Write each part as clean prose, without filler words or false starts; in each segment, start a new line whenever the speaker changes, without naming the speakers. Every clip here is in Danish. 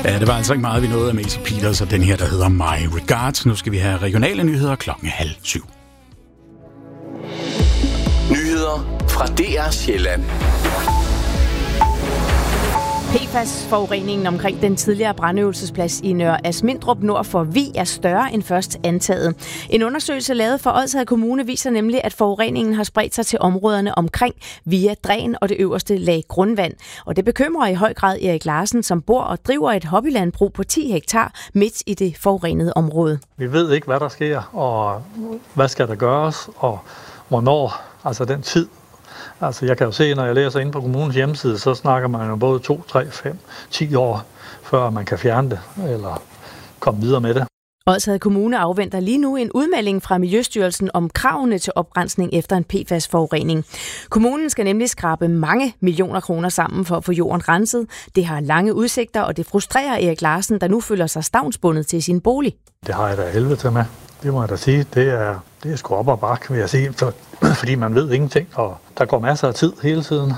Ja, det var altså ikke meget, vi nåede af Macy Peters og den her, der hedder My Regards. Nu skal vi have regionale nyheder 6:30.
Nyheder fra DR Sjælland.
PFAS-forureningen omkring den tidligere brandøvelsesplads i Nørre Asmindrup nord for Vig er større end først antaget. En undersøgelse lavet for Odsherred Kommune viser nemlig, at forureningen har spredt sig til områderne omkring via dræn og det øverste lag grundvand. Og det bekymrer i høj grad Erik Larsen, som bor og driver et hobbylandbrug på 10 hektar midt i det forurenede område.
Vi ved ikke, hvad der sker, og hvad skal der gøres, og hvornår, altså den tid. Altså jeg kan jo se, når jeg læser inde på kommunens hjemmeside, så snakker man jo både 2, 3, 5, 10 år, før man kan fjerne det, eller komme videre med det.
Odsherred Kommune afventer lige nu en udmelding fra Miljøstyrelsen om kravene til oprensning efter en PFAS-forurening. Kommunen skal nemlig skrabe mange millioner kroner sammen for at få jorden renset. Det har lange udsigter, og det frustrerer Erik Larsen, der nu føler sig stavnsbundet til sin bolig.
Det har jeg da helvede til med. Det må jeg da sige. Det er sgu op og bakke, vil jeg sige, fordi man ved ingenting, og der går masser af tid hele tiden.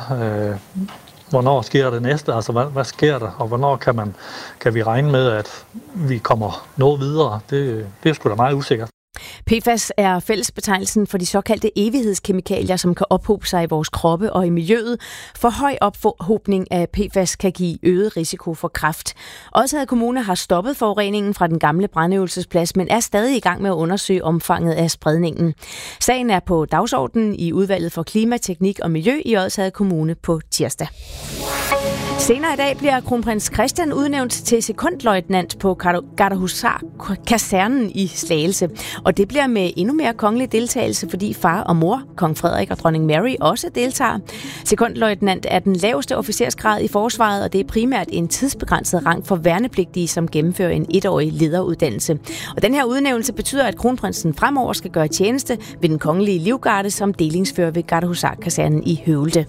Hvornår sker det næste? Altså, hvad sker der? Og hvornår kan vi regne med, at vi kommer noget videre? Det er sgu da meget usikkert.
PFAS er fællesbetegnelsen for de såkaldte evighedskemikalier, som kan ophobe sig i vores kroppe og i miljøet. For høj ophobning af PFAS kan give øget risiko for kræft. Odsherred Kommune har stoppet forureningen fra den gamle brandøvelsesplads, men er stadig i gang med at undersøge omfanget af spredningen. Sagen er på dagsordenen i udvalget for klima, teknik og miljø i Odsherred Kommune på tirsdag. Senere i dag bliver kronprins Christian udnævnt til sekondløjtnant på Gardehusar-kasernen i Slagelse. Og det bliver med endnu mere kongelig deltagelse, fordi far og mor, kong Frederik og dronning Mary, også deltager. Sekondløjtnant er den laveste officersgrad i forsvaret, og det er primært en tidsbegrænset rang for værnepligtige, som gennemfører en 1-årig lederuddannelse. Og den her udnævnelse betyder, at kronprinsen fremover skal gøre tjeneste ved den kongelige livgarde som delingsfører ved Gardehusar-kasernen i Høvelde.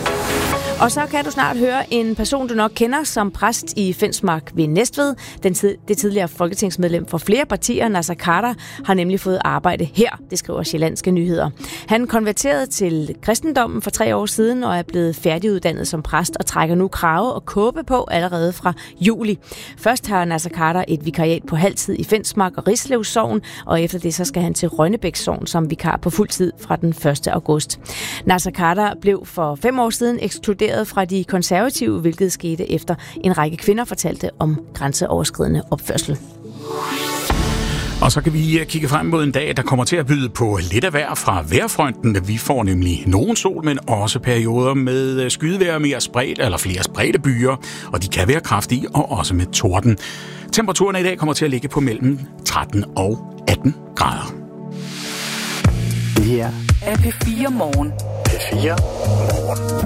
Og så kan du snart høre en person, du nok kender som præst i Fensmark ved Næstved. Det tidligere folketingsmedlem for flere partier, Naser Khader, har nemlig fået arbejde her, det skriver Sjællandske Nyheder. Han konverterede til kristendommen for 3 år siden og er blevet færdiguddannet som præst og trækker nu krave og kåbe på allerede fra juli. Først har Naser Khader et vikariat på halvtid i Fensmark og Rislev Sogn, og efter det så skal han til Rønnebæk Sogn som vikar på fuld tid fra den 1. august. Naser Khader blev for 5 år siden ekskluderet fra de konservative, hvilket skete efter en række kvinder fortalte om grænseoverskridende opførsel.
Og så kan vi kigge frem mod en dag, der kommer til at byde på lidt af vejr fra vejrfronten. Vi får nemlig nogen sol, men også perioder med skydevejr mere spredt eller flere spredte byer, og de kan være kraftige og også med torden. Temperaturen i dag kommer til at ligge på mellem 13 og 18 grader.
Det her er P4 Morgen. P4 Morgen.